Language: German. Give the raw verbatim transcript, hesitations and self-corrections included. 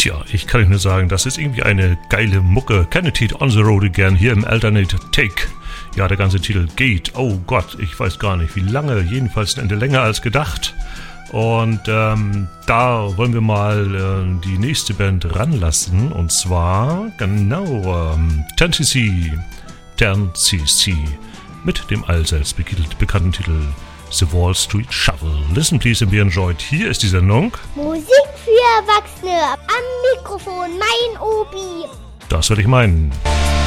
Tja, ich kann euch nur sagen, das ist irgendwie eine geile Mucke. Candidate on the Road Again hier im Alternate Take. Ja, der ganze Titel geht, oh Gott, ich weiß gar nicht wie lange, jedenfalls ein Ende länger als gedacht. Und ähm, da wollen wir mal äh, die nächste Band ranlassen, und zwar, genau, ähm, ten C C, ten C C, mit dem allseits bekannten Titel The Wall Street Shuffle. Listen please and be enjoyed. Hier ist die Sendung Musik für Erwachsene. Am Mikrofon mein Obi. Das würde ich meinen.